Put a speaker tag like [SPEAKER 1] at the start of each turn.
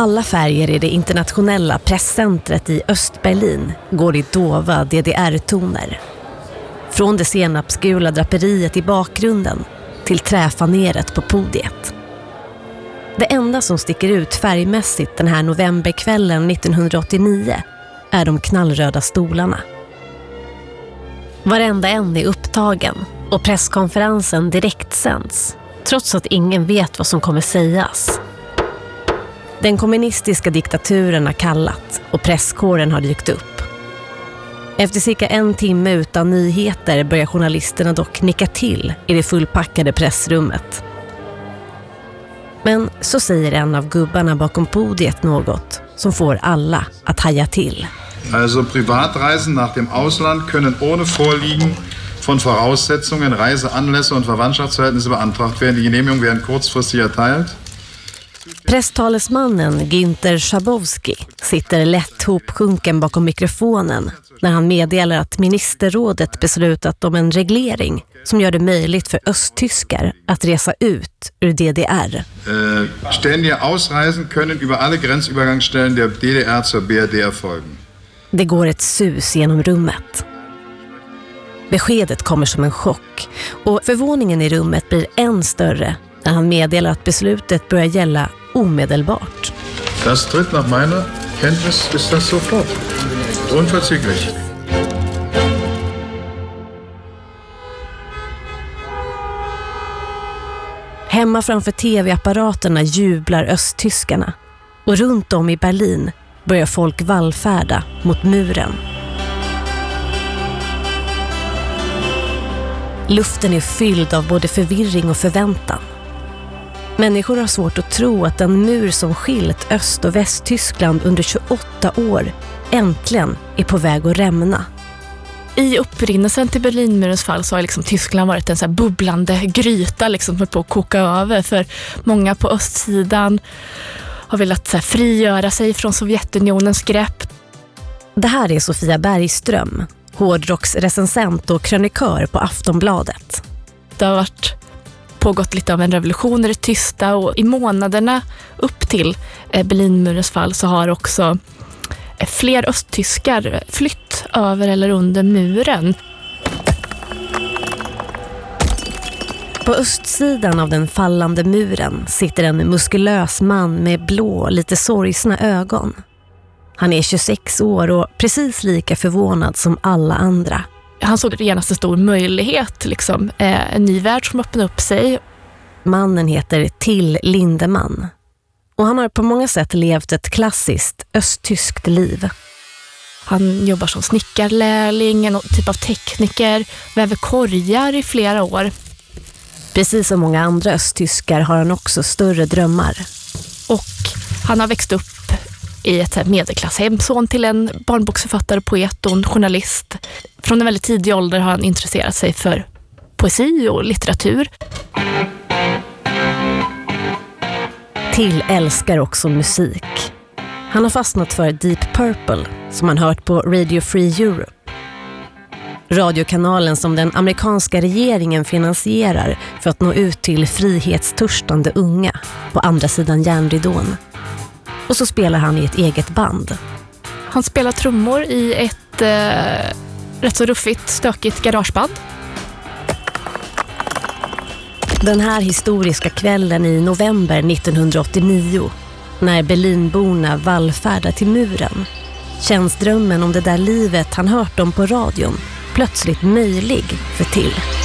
[SPEAKER 1] alla färger i det internationella presscentret i Östberlin går i dova DDR-toner. Från det senapsgula draperiet i bakgrunden till träfaneret på podiet. Det enda som sticker ut färgmässigt den här novemberkvällen 1989 är de knallröda stolarna. Varenda en är upptagen och presskonferensen direktsänds, trots att ingen vet vad som kommer sägas. Den kommunistiska diktaturen har kallat och presskåren har dykt upp. Efter cirka 1 timme utan nyheter börjar journalisterna dock nicka till i det fullpackade pressrummet. Men så säger en av gubbarna bakom podiet något som får alla att haja till.
[SPEAKER 2] Also Privatreisen nach dem Ausland können ohne Vorliegen von Voraussetzungen, Reiseanlässe und Verwandtschaftsverhältnisse beantragt werden. Die Genehmigung werden kurzfristig erteilt.
[SPEAKER 1] Presstalesmannen Günther Schabowski sitter lätt hopsjunken bakom mikrofonen när han meddelar att ministerrådet beslutat om en reglering som gör det möjligt för östtyskar att resa ut ur DDR.
[SPEAKER 2] Ständiga Ausreisen können über alle Grenzübergangsstellen der DDR zur BRD erfolgen.
[SPEAKER 1] Det går ett sus genom rummet. Beskedet kommer som en chock och förvåningen i rummet blir än större när han meddelar att beslutet börjar gälla omedelbart.
[SPEAKER 2] Das tritt nach meiner Kenntnis ist das sofort. Unverzüglich.
[SPEAKER 1] Hemma framför tv-apparaterna jublar östtyskarna och runt om i Berlin börjar folk vallfärda mot muren. Luften är fylld av både förvirring och förväntan. Människor har svårt att tro att den mur som skilt Öst- och Västtyskland under 28 år äntligen är på väg att rämna.
[SPEAKER 3] I upprinnelsen till Berlinmurens fall så har liksom Tyskland varit en så här bubblande gryta liksom på att koka över. För många på östsidan har velat så här frigöra sig från Sovjetunionens grepp.
[SPEAKER 1] Det här är Sofia Bergström, hårdrocksrecensent och krönikör på Aftonbladet.
[SPEAKER 3] Det har pågått lite av en revolution i det tysta och i månaderna upp till Berlinmurens fall så har också fler östtyskar flytt över eller under muren.
[SPEAKER 1] På östsidan av den fallande muren sitter en muskulös man med blå, lite sorgsna ögon. Han är 26 år och precis lika förvånad som alla andra.
[SPEAKER 3] Han såg genast en stor möjlighet, liksom, en ny värld som öppnade upp sig.
[SPEAKER 1] Mannen heter Till Lindemann och han har på många sätt levt ett klassiskt östtyskt liv.
[SPEAKER 3] Han jobbar som snickarlärling, en typ av tekniker, väver korgar i flera år.
[SPEAKER 1] Precis som många andra östtyskar har han också större drömmar.
[SPEAKER 3] Och han har växt upp i ett medelklasshem, son till en barnboksförfattare, poet och en journalist. Från en väldigt tidig ålder har han intresserat sig för poesi och litteratur.
[SPEAKER 1] Till älskar också musik. Han har fastnat för Deep Purple som han hört på Radio Free Europe. Radiokanalen som den amerikanska regeringen finansierar för att nå ut till frihetstörstande unga på andra sidan järnridån. Och så spelar han i ett eget band.
[SPEAKER 3] Han spelar trummor i ett rätt så ruffigt, stökigt garageband.
[SPEAKER 1] Den här historiska kvällen i november 1989, när Berlinborna vallfärdar till muren, känns drömmen om det där livet han hört om på radion plötsligt möjlig för Till.